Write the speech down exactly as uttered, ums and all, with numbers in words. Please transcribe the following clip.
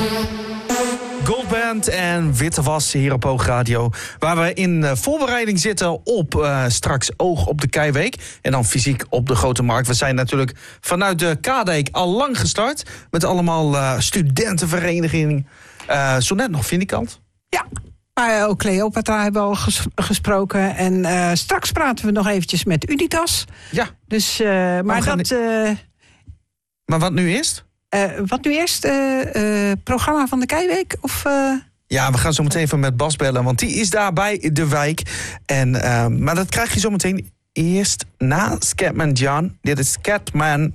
Goldband en Witte Was hier op Hoog Radio. Waar we in voorbereiding zitten op uh, straks Oog op de Keiweek. En dan fysiek op de Grote Markt. We zijn natuurlijk vanuit de Kadeek al lang gestart. Met allemaal uh, studentenverenigingen. Uh, zo net nog Vindikant. Ja, maar ook Cleopatra hebben we al ges- gesproken. En uh, straks praten we nog eventjes met Unitas. Ja. Dus, uh, maar, maar dat... Uh, maar wat nu eerst? Uh, wat nu eerst? Uh, uh, programma van de Keiweek? Of, uh... Ja, we gaan zo meteen even met Bas bellen, want die is daar bij de wijk. En, uh, maar dat krijg je zo meteen eerst na Scatman John. Dit is Scatman.